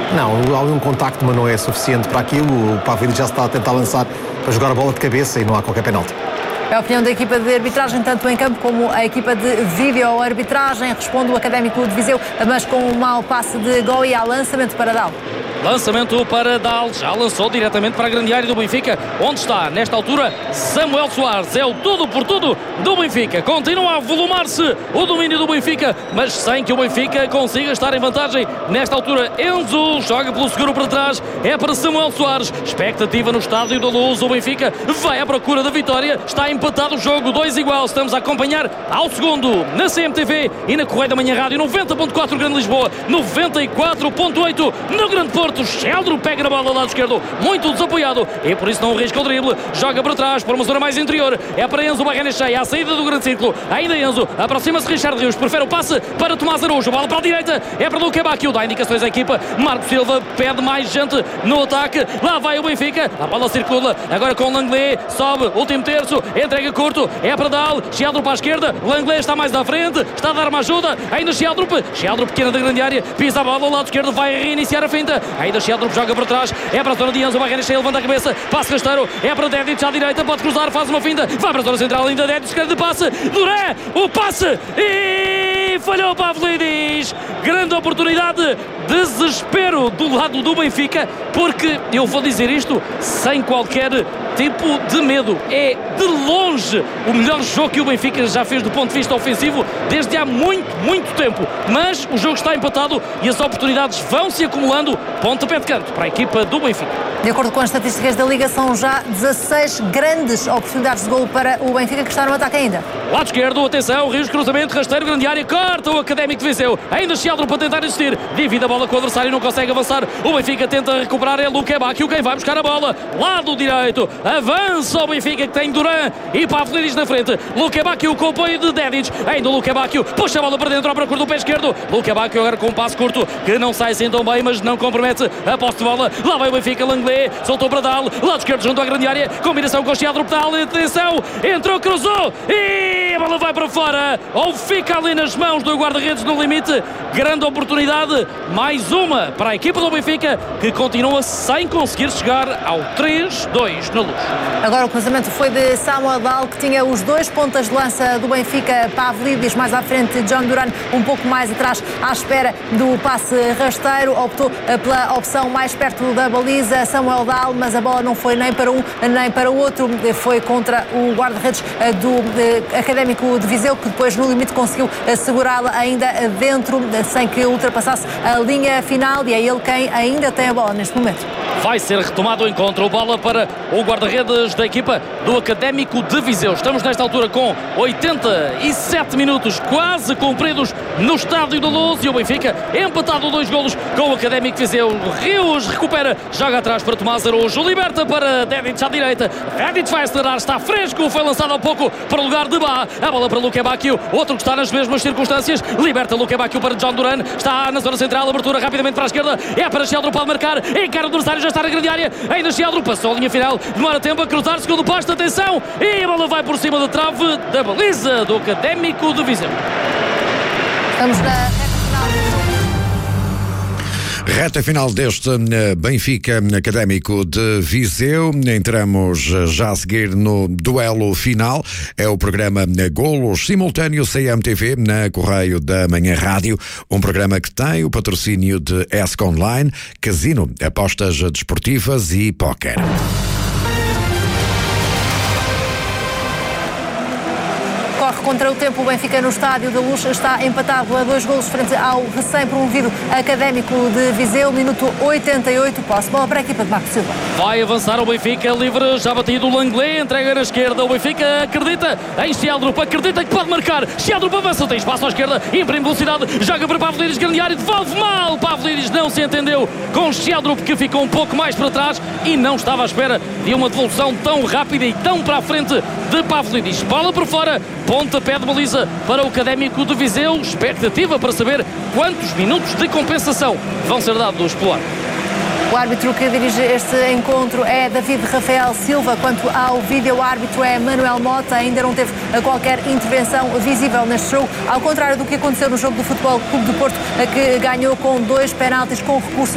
Não, há um contacto, mas não é suficiente para aquilo. O Pavlidis já se está a tentar lançar para jogar a bola de cabeça e não há qualquer penalti. É a opinião da equipa de arbitragem, tanto em campo como a equipa de vídeo-arbitragem. Responde o Académico de Viseu, mas com um mau passe de Goi ao lançamento para Dal. Lançamento para Dal, já lançou diretamente para a grande área do Benfica, onde está, nesta altura, Samuel Soares. É o tudo por tudo do Benfica. Continua a volumar-se o domínio do Benfica, mas sem que o Benfica consiga estar em vantagem. Nesta altura, Enzo joga pelo seguro para trás, é para Samuel Soares. Expectativa no Estádio da Luz, o Benfica vai à procura da vitória. Está empatado o jogo, 2 igual. Estamos a acompanhar ao segundo na CMTV e na Correia da Manhã Rádio, 90.4 Grande Lisboa, 94.8 no Grande Porto. Sheldrup pega na bola ao lado esquerdo, muito desapoiado, e por isso não arrisca o drible, joga para trás, para uma zona mais interior, é para Enzo Barrenechea, à saída do grande círculo, ainda Enzo, aproxima-se Richard Rios, prefere o passe para Tomás Araújo, bola para a direita, é para Luque Bacchio, dá indicações à equipa, Marco Silva pede mais gente no ataque, lá vai o Benfica, a bola circula, agora com Langley, sobe, último terço, entrega curto, é para Dal, Sheldrup à esquerda, Langley está mais à frente, está a dar uma ajuda, ainda Sheldrup pequena da grande área, pisa a bola ao lado esquerdo, vai reiniciar a finta, ainda Sheldrup joga para trás, é para a zona de Enzo Barrenechea, levanta a cabeça, passe rasteiro, é para Dedic à direita, pode cruzar, faz uma finta, vai para a zona central, ainda Dedic, grande passe, Duré, o passe, e falhou Pavlidis, grande oportunidade, desespero do lado do Benfica, porque eu vou dizer isto sem qualquer tipo de medo, é de longe o melhor jogo que o Benfica já fez do ponto de vista ofensivo desde há muito tempo, mas o jogo está empatado e as oportunidades vão se acumulando, pontapé de canto para a equipa do Benfica. De acordo com as estatísticas da Liga, são já 16 grandes oportunidades de golo para o Benfica, que está no ataque ainda. Lado esquerdo, atenção, Rios, cruzamento, rasteiro, grande área, corta o Académico de Viseu, ainda Sheldrup para tentar insistir, divide a bola com o adversário, não consegue avançar, o Benfica tenta recuperar, é Luque Bacchio quem vai buscar a bola, lado direito, avança o Benfica que tem Duran e Pavlidis na frente, Luque Bacchio com o apoio de Dedic, ainda Luque Bacchio puxa a bola para dentro, à procura do pé esquerdo, Luque Bacchio agora com um passo curto, que não sai assim tão bem, mas não compromete a posse de bola, lá vai o Benfica, Langley, soltou para Dal, lado esquerdo junto à grande área, combinação com o Sheldrup, Dal, atenção, entrou, cruzou, e a bola vai para fora, ou fica ali nas mãos do guarda-redes no limite, grande oportunidade, mais uma para a equipa do Benfica, que continua sem conseguir chegar ao 3-2 na Luz. Agora o cruzamento foi de Samuel Dal, que tinha os 2 pontas de lança do Benfica, Pavlidis mais à frente, John Duran um pouco mais atrás, à espera do passe rasteiro, optou pela opção mais perto da baliza, Samuel Dal, mas a bola não foi nem para um nem para o outro, foi contra o guarda-redes do Académico de Viseu, que depois no limite conseguiu segurá-la ainda dentro, sem que ultrapassasse a linha final, e é ele quem ainda tem a bola neste momento. Vai ser retomado o encontro, bola para o guarda-redes da equipa do Académico de Viseu. Estamos nesta altura com 87 minutos quase cumpridos no Estádio da Luz, e o Benfica empatado 2 golos com o Académico de Viseu. Rios recupera, joga atrás para Tomás Araújo, liberta para Dedic à direita, Dedic vai acelerar, está fresco, foi lançado há pouco para o lugar de Bá, a bola para Luque Bacchio, outro que está nas mesmas circunstâncias, liberta Luque Bacchio para John Duran, está na zona central, abertura rapidamente para a esquerda, é para Sheldrup, pode marcar, encara o adversário, já está na grande área, ainda Sheldrup, passou a linha final, demora tempo a cruzar, segundo posto, atenção, e a bola vai por cima da trave da baliza do Académico de Viseu. Estamos na reta final. Reta final deste Benfica Académico de Viseu. Entramos já a seguir no duelo final. É o programa Golos Simultâneo CMTV na Correio da Manhã Rádio. Um programa que tem o patrocínio de ESC Online, Casino, apostas desportivas e póquer. Corre contra o tempo o Benfica no Estádio da Luz, está empatado a 2 golos frente ao recém-promovido Académico de Viseu, minuto 88, posse bola para a equipa de Marco Silva. Vai avançar o Benfica, livre, já batido o Langley, entrega na esquerda, o Benfica acredita em Sheldrup, acredita que pode marcar, Sheldrup avança, tem espaço à esquerda, imprime velocidade, joga para Pavlidis, grande área, devolve mal, Pavlidis não se entendeu com Sheldrup, que ficou um pouco mais para trás e não estava à espera de uma devolução tão rápida e tão para a frente de Pavlidis. Bola por fora, pontapé de baliza para o Académico de Viseu, expectativa para saber quantos minutos de compensação vão ser dados pelo árbitro. O árbitro que dirige este encontro é David Rafael Silva, quanto ao vídeo-árbitro é Manuel Mota, ainda não teve qualquer intervenção visível neste jogo, ao contrário do que aconteceu no jogo do Futebol Clube do Porto, que ganhou com 2 penaltis com recurso